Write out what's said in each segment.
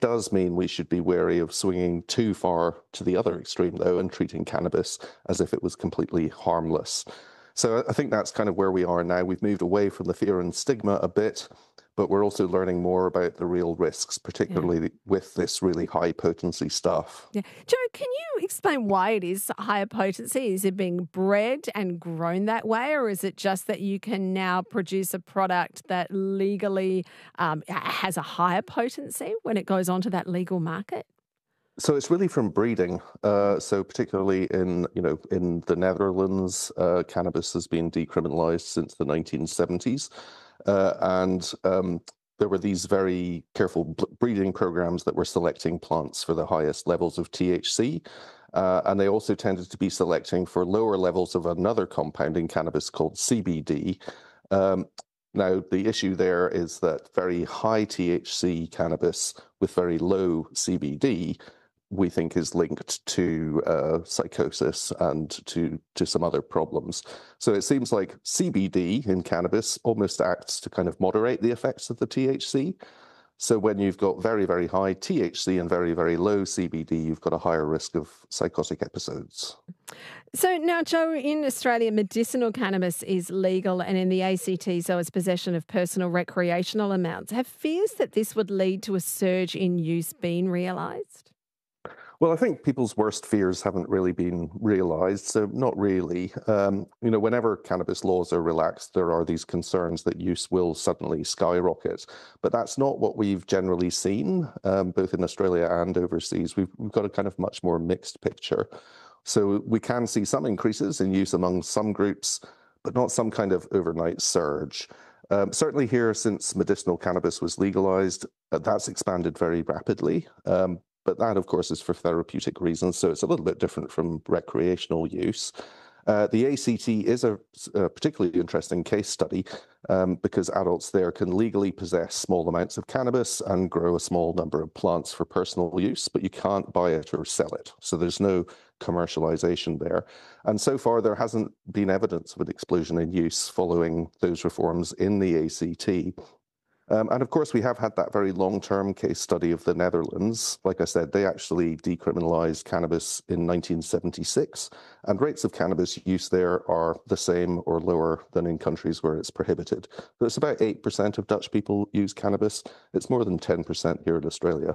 does mean we should be wary of swinging too far to the other extreme, though, and treating cannabis as if it was completely harmless. So I think that's kind of where we are now. We've moved away from the fear and stigma a bit, but we're also learning more about the real risks, particularly with this really high potency stuff. Yeah. Joe, can you explain why it is higher potency? Is it being bred and grown that way, or is it just that you can now produce a product that legally has a higher potency when it goes onto that legal market? So it's really from breeding. So particularly in the Netherlands, cannabis has been decriminalized since the 1970s. And there were these very careful breeding programs that were selecting plants for the highest levels of THC. And they also tended to be selecting for lower levels of another compound in cannabis called CBD. Now, the issue there is that very high THC cannabis with very low CBD, we think, is linked to psychosis and to some other problems. So it seems like CBD in cannabis almost acts to kind of moderate the effects of the THC. So when you've got very, very high THC and very, very low CBD, you've got a higher risk of psychotic episodes. So now, Joe, in Australia, medicinal cannabis is legal, and in the ACT, so it's possession of personal recreational amounts. Have fears that this would lead to a surge in use been realised? Well, I think people's worst fears haven't really been realised, so not really. Whenever cannabis laws are relaxed, there are these concerns that use will suddenly skyrocket. But that's not what we've generally seen, both in Australia and overseas. We've got a kind of much more mixed picture. So we can see some increases in use among some groups, but not some kind of overnight surge. Certainly here, since medicinal cannabis was legalised, that's expanded very rapidly. But that, of course, is for therapeutic reasons, so it's a little bit different from recreational use. The ACT is a particularly interesting case study because adults there can legally possess small amounts of cannabis and grow a small number of plants for personal use, but you can't buy it or sell it. So there's no commercialization there. And so far, there hasn't been evidence of an explosion in use following those reforms in the ACT. And of course, we have had that very long-term case study of the Netherlands. Like I said, they actually decriminalized cannabis in 1976, and rates of cannabis use there are the same or lower than in countries where it's prohibited. So it's about 8% of Dutch people use cannabis. It's more than 10% here in Australia.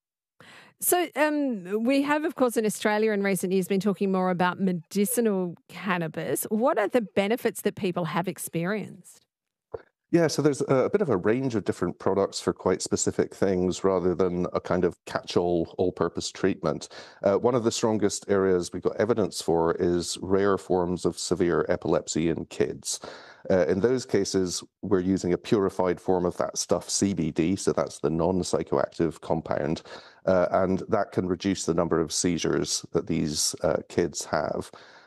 So we have, of course, in Australia in recent years been talking more about medicinal cannabis. What are the benefits that people have experienced? Yeah, so there's a bit of a range of different products for quite specific things rather than a kind of catch-all, all-purpose treatment. One of the strongest areas we've got evidence for is rare forms of severe epilepsy in kids. In those cases, we're using a purified form of that stuff, CBD, so that's the non-psychoactive compound, and that can reduce the number of seizures that these kids have.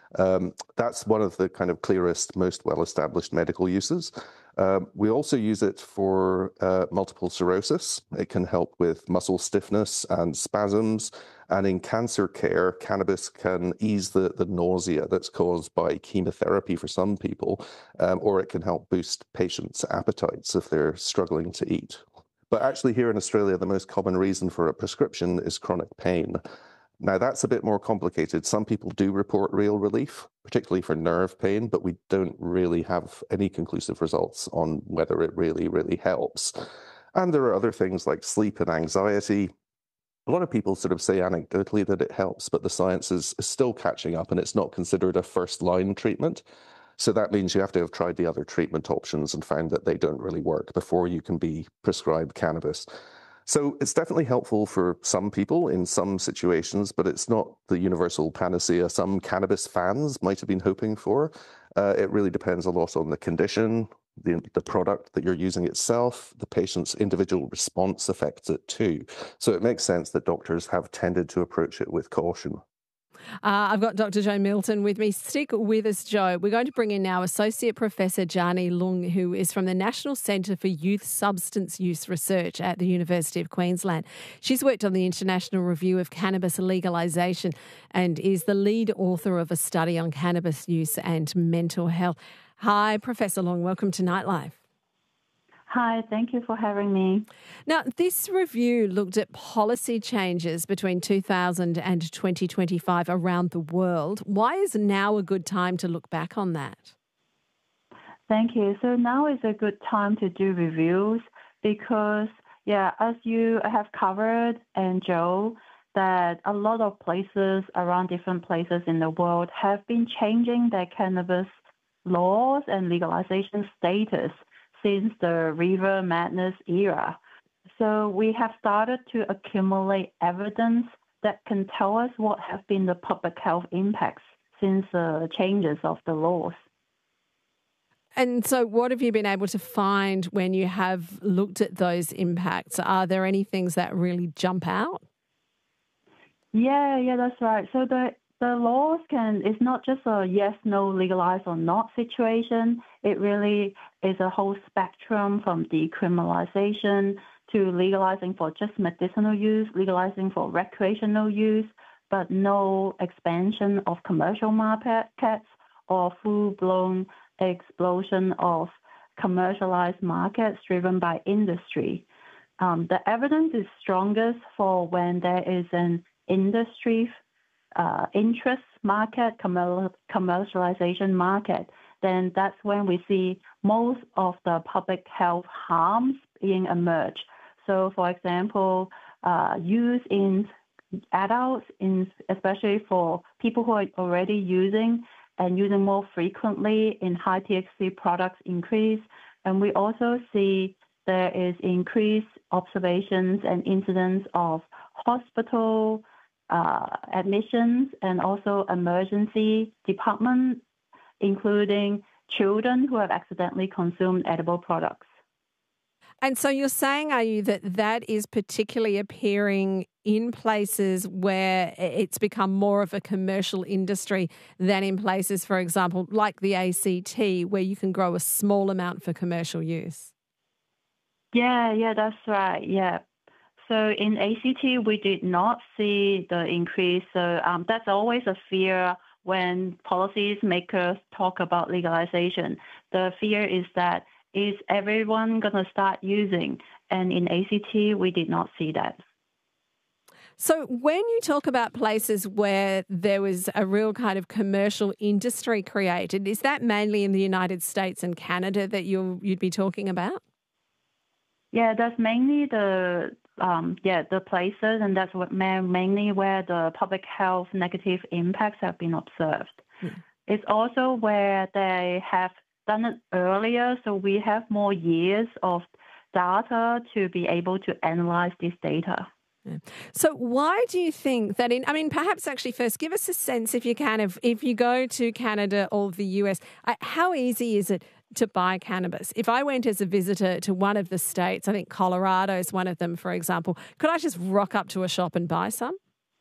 That's one of the kind of clearest, most well-established medical uses. We also use it for multiple sclerosis. It can help with muscle stiffness and spasms. And in cancer care, cannabis can ease the nausea that's caused by chemotherapy for some people, or it can help boost patients' appetites if they're struggling to eat. But actually here in Australia, the most common reason for a prescription is chronic pain. Now, that's a bit more complicated. Some people do report real relief, particularly for nerve pain, but we don't really have any conclusive results on whether it really, really helps. And there are other things like sleep and anxiety. A lot of people sort of say anecdotally that it helps, but the science is still catching up and it's not considered a first-line treatment. So that means you have to have tried the other treatment options and found that they don't really work before you can be prescribed cannabis. So it's definitely helpful for some people in some situations, but it's not the universal panacea some cannabis fans might have been hoping for. It really depends a lot on the condition, the product that you're using itself. The patient's individual response affects it too. So it makes sense that doctors have tended to approach it with caution. I've got Dr. Joe Milton with me. Stick with us, Joe. We're going to bring in now Associate Professor Jani Leung, who is from the National Centre for Youth Substance Use Research at the University of Queensland. She's worked on the International Review of Cannabis Legalisation and is the lead author of a study on cannabis use and mental health. Hi, Professor Leung. Welcome to Nightlife. Hi, thank you for having me. Now, this review looked at policy changes between 2000 and 2025 around the world. Why is now a good time to look back on that? Thank you. So now is a good time to do reviews because, yeah, as you have covered and Joe, that a lot of places around different places in the world have been changing their cannabis laws and legalization status since the River Madness era. So we have started to accumulate evidence that can tell us what have been the public health impacts since the changes of the laws. And so, what have you been able to find when you have looked at those impacts? Are there any things that really jump out? Yeah, that's right. So the laws it's not just a yes, no, legalize or not situation. It really is a whole spectrum from decriminalization to legalizing for just medicinal use, legalizing for recreational use, but no expansion of commercial markets or full-blown explosion of commercialized markets driven by industry. The evidence is strongest for when there is an industry interest market, commercialization market, then that's when we see most of the public health harms being emerged. So, for example, use in adults, especially for people who are already using and using more frequently in high THC products increase. And we also see there is increased observations and incidents of hospital admissions and also emergency department, including children who have accidentally consumed edible products. And so you're saying, are you, that is particularly appearing in places where it's become more of a commercial industry than in places, for example, like the ACT, where you can grow a small amount for commercial use? Yeah, that's right. Yeah. So in ACT, we did not see the increase. So that's always a fear when policymakers talk about legalization. The fear is that is everyone going to start using? And in ACT, we did not see that. So when you talk about places where there was a real kind of commercial industry created, is that mainly in the United States and Canada that you'd be talking about? Yeah, that's mainly the places, and that's what mainly where the public health negative impacts have been observed. It's also where they have done it earlier, so we have more years of data to be able to analyze this data. Yeah. So why do you think that perhaps actually first give us a sense, if you can, if you go to Canada or the US, how easy is it to buy cannabis? If I went as a visitor to one of the states, I think Colorado is one of them, for example, could I just rock up to a shop and buy some?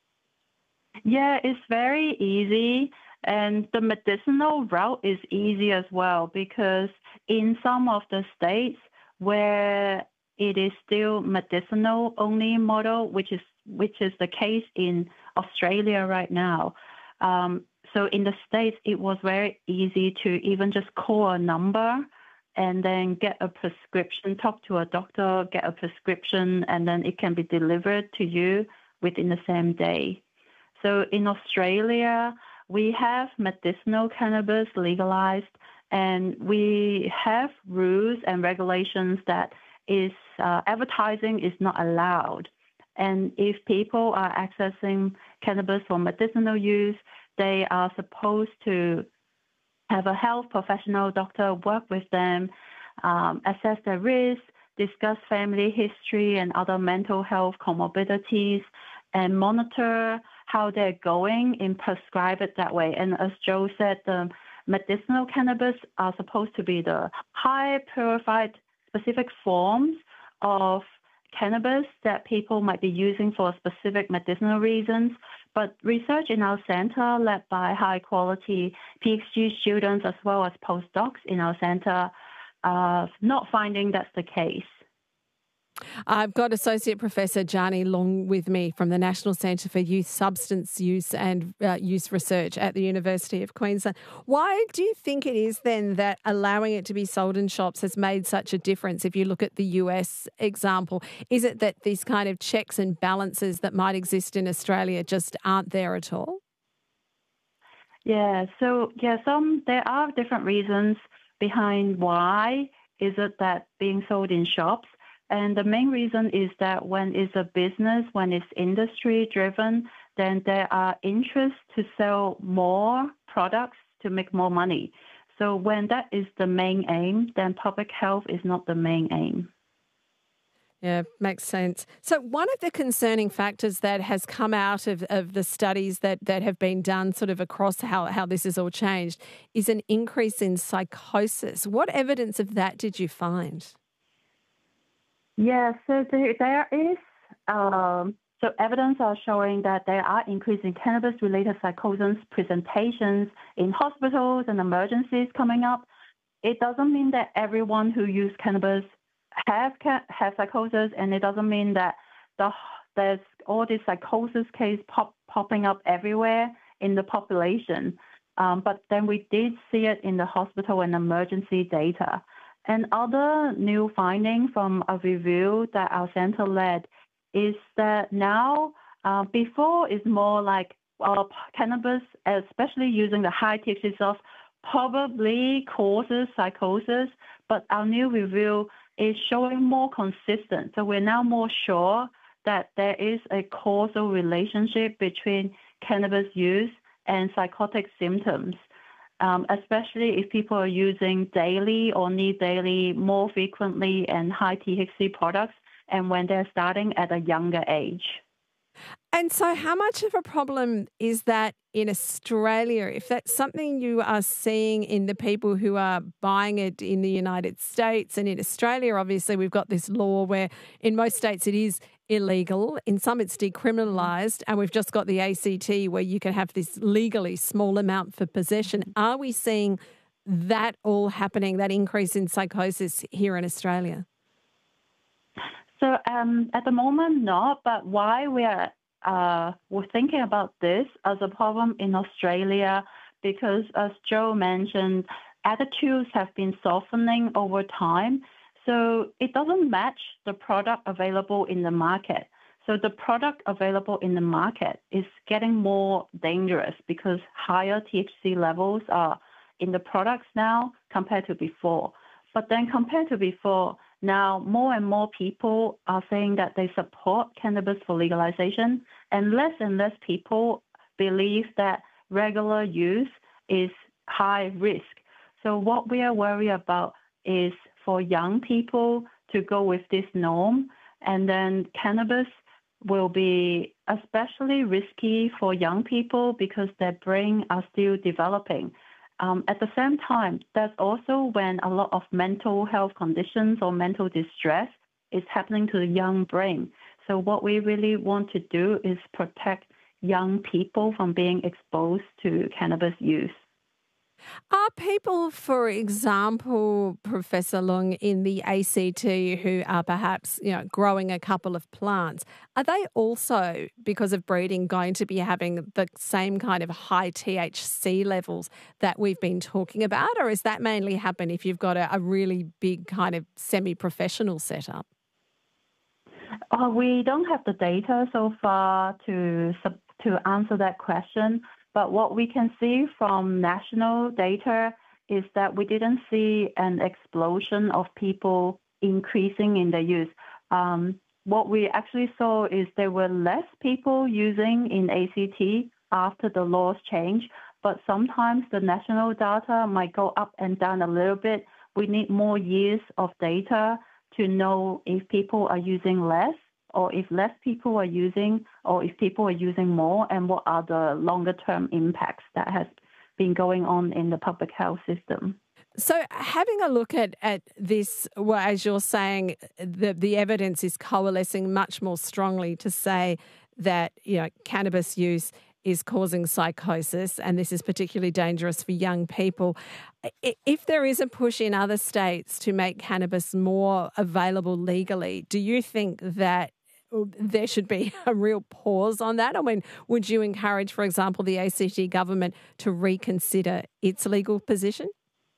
Yeah, it's very easy. And the medicinal route is easy as well because in some of the states where it is still medicinal only model, which is the case in Australia right now. So in the States, it was very easy to even just call a number and then get a prescription, talk to a doctor, get a prescription, and then it can be delivered to you within the same day. So in Australia, we have medicinal cannabis legalized, and we have rules and regulations that is advertising is not allowed. And if people are accessing cannabis for medicinal use, they are supposed to have a health professional doctor work with them, assess their risk, discuss family history and other mental health comorbidities, and monitor how they're going and prescribe it that way. And as Joe said, the medicinal cannabis are supposed to be the high purified specific forms of cannabis that people might be using for specific medicinal reasons. But research in our center, led by high-quality PhD students as well as postdocs in our center, are not finding that's the case. I've got Associate Professor Jani Long with me from the National Centre for Youth Substance Use and Use Research at the University of Queensland. Why do you think it is then that allowing it to be sold in shops has made such a difference if you look at the US example? Is it that these kind of checks and balances that might exist in Australia just aren't there at all? Yeah, there are different reasons behind why is it that being sold in shops. And the main reason is that when it's a business, when it's industry driven, then there are interests to sell more products to make more money. So when that is the main aim, then public health is not the main aim. Yeah, makes sense. So one of the concerning factors that has come out of the studies that have been done sort of across how this has all changed is an increase in psychosis. What evidence of that did you find? Yeah, so there is, evidence are showing that there are increasing cannabis-related psychosis presentations in hospitals and emergencies coming up. It doesn't mean that everyone who use cannabis have psychosis, and it doesn't mean that there's all these psychosis case popping up everywhere in the population. But then we did see it in the hospital and emergency data. And other new finding from a review that our center led is that now, before it's more like cannabis, especially using the high THC stuff, probably causes psychosis, but our new review is showing more consistent. So we're now more sure that there is a causal relationship between cannabis use and psychotic symptoms. Especially if people are using daily or need daily more frequently and high THC products, and when they're starting at a younger age. And so how much of a problem is that in Australia? If that's something you are seeing in the people who are buying it in the United States and in Australia, obviously we've got this law where in most states it is illegal, in some it's decriminalised, and we've just got the ACT where you can have this legally small amount for possession. Are we seeing that all happening, that increase in psychosis here in Australia? So at the moment, not, but why we're thinking about this as a problem in Australia, because as Joe mentioned, attitudes have been softening over time. So it doesn't match the product available in the market. So the product available in the market is getting more dangerous because higher THC levels are in the products now compared to before. But then compared to before, now more and more people are saying that they support cannabis for legalization, and less people believe that regular use is high risk. So what we are worried about is for young people to go with this norm, and then cannabis will be especially risky for young people because their brain are still developing. At the same time, that's also when a lot of mental health conditions or mental distress is happening to the young brain. So what we really want to do is protect young people from being exposed to cannabis use. Are people, for example, Professor Long, in the ACT who are perhaps, growing a couple of plants, are they also, because of breeding, going to be having the same kind of high THC levels that we've been talking about? Or is that mainly happen if you've got a really big kind of semi-professional setup? We don't have the data so far to answer that question. But what we can see from national data is that we didn't see an explosion of people increasing in their use. What we actually saw is there were less people using in ACT after the laws change, but sometimes the national data might go up and down a little bit. We need more years of data to know if people are using less, or if less people are using, or if people are using more, and what are the longer-term impacts that has been going on in the public health system. So having a look at this, well, as you're saying, the evidence is coalescing much more strongly to say that, cannabis use is causing psychosis, and this is particularly dangerous for young people. If there is a push in other states to make cannabis more available legally, do you think that there should be a real pause on that? I mean, would you encourage, for example, the ACT government to reconsider its legal position?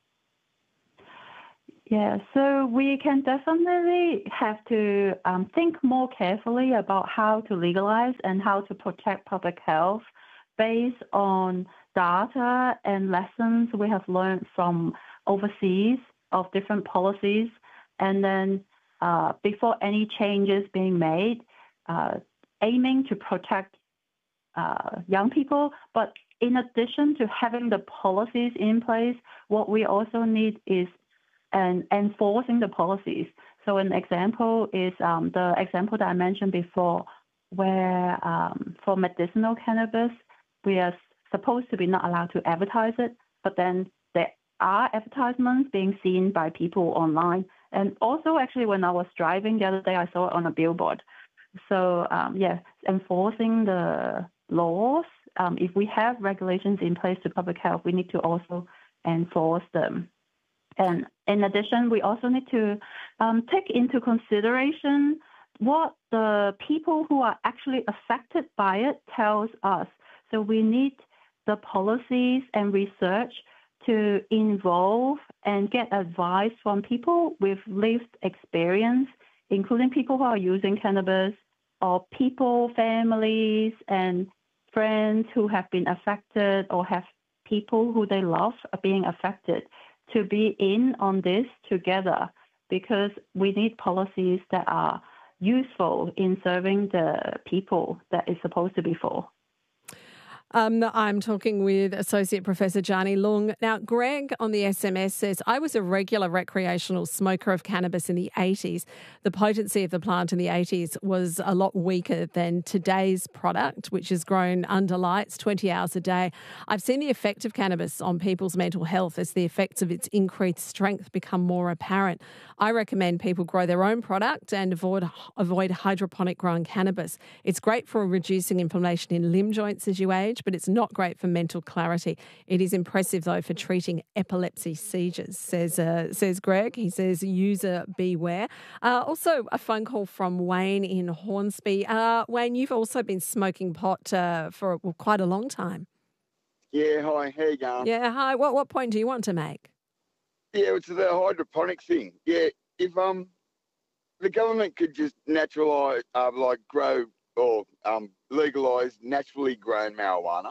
Yeah, so we can definitely have to think more carefully about how to legalize and how to protect public health based on data and lessons we have learned from overseas of different policies. And then before any changes being made, aiming to protect young people. But in addition to having the policies in place, what we also need is enforcing the policies. So an example is the example that I mentioned before, where for medicinal cannabis, we are supposed to be not allowed to advertise it, but then there are advertisements being seen by people online. And also, actually, when I was driving the other day, I saw it on a billboard. So, enforcing the laws. If we have regulations in place to public health, we need to also enforce them. And in addition, we also need to take into consideration what the people who are actually affected by it tells us. So we need the policies and research to involve and get advice from people with lived experience, including people who are using cannabis or people, families, and friends who have been affected or have people who they love are being affected, to be in on this together, because we need policies that are useful in serving the people that it's supposed to be for. I'm talking with Associate Professor Jani Leung. Now, Greg on the SMS says, I was a regular recreational smoker of cannabis in the 80s. The potency of the plant in the 80s was a lot weaker than today's product, which is grown under lights 20 hours a day. I've seen the effect of cannabis on people's mental health as the effects of its increased strength become more apparent. I recommend people grow their own product and avoid hydroponic grown cannabis. It's great for reducing inflammation in limb joints as you age, but it's not great for mental clarity. It is impressive, though, for treating epilepsy seizures, says Greg. He says, user beware. Also, a phone call from Wayne in Hornsby. Wayne, you've also been smoking pot for quite a long time. Yeah, hi. How you going? Yeah, hi. What point do you want to make? Yeah, it's the hydroponic thing. Yeah, if the government could just naturalise, grow or legalise naturally grown marijuana,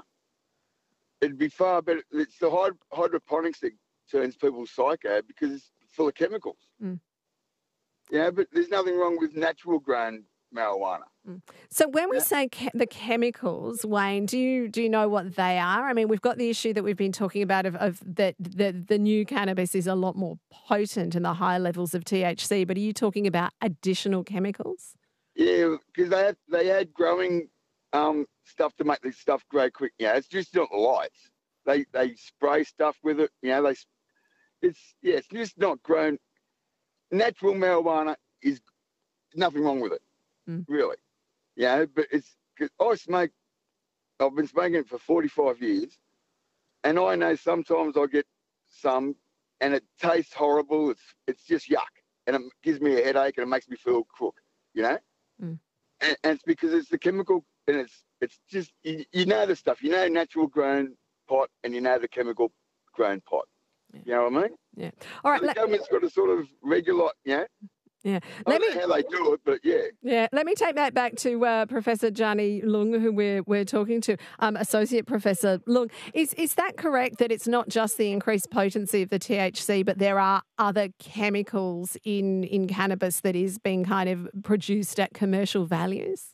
it'd be far better. It's the hydroponics that turns people psycho because it's full of chemicals. Mm. Yeah, but there's nothing wrong with natural grown marijuana. Mm. So when we say the chemicals, Wayne, do you know what they are? I mean, we've got the issue that we've been talking about of that the new cannabis is a lot more potent in the high levels of THC, but are you talking about additional chemicals? Yeah, because they had growing stuff to make this stuff grow quick. Yeah, it's just not lights. They spray stuff with it. You know, it's just not grown. Natural marijuana is nothing wrong with it, really. Yeah, but it's because I've been smoking it for 45 years, and I know sometimes I get some, and it tastes horrible. It's just yuck, and it gives me a headache, and it makes me feel crook. You know. Mm. And it's because it's the chemical, and it's just, you know the stuff. You know natural grown pot, and you know the chemical grown pot. Yeah. You know what I mean? Yeah. All right. So the government's got to sort of regulate, you know? Yeah. I don't know how they do it, but yeah. Yeah. Let me take that back to Professor Jani Leung, who we're talking to, Associate Professor Leung. Is that correct that it's not just the increased potency of the THC, but there are other chemicals in cannabis that is being kind of produced at commercial values?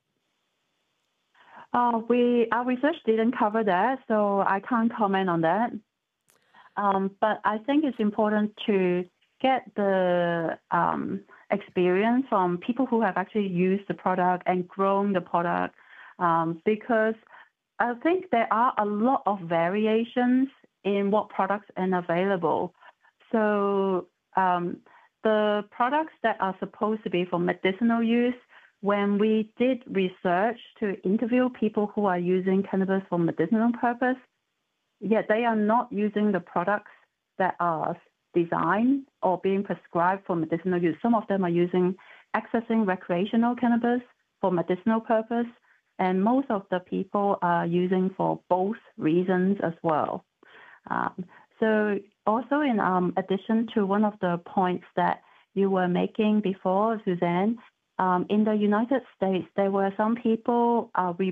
Our research didn't cover that, so I can't comment on that. But I think it's important to get the experience from people who have actually used the product and grown the product, because I think there are a lot of variations in what products are available. So the products that are supposed to be for medicinal use when we did research to interview people who are using cannabis for medicinal purpose, yet they are not using the products that are designed or being prescribed for medicinal use. Some of them are accessing recreational cannabis for medicinal purpose, and most of the people are using for both reasons as well. So also in addition to one of the points that you were making before, Suzanne, in the United States, there were some people